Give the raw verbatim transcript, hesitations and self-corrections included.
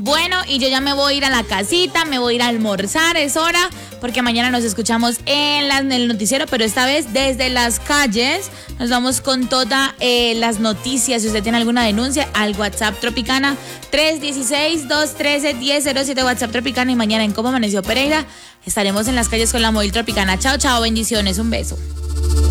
Bueno, y yo ya me voy a ir a la casita, me voy a ir a almorzar, es hora, porque mañana nos escuchamos en, la, en el noticiero, pero esta vez desde las calles. Nos vamos con todas eh, las noticias. Si usted tiene alguna denuncia, al WhatsApp Tropicana tres uno seis, dos uno tres, uno cero cero siete, WhatsApp Tropicana. Y mañana en Cómo Amaneció Pereira estaremos en las calles con la móvil Tropicana. Chao, chao, bendiciones, un beso.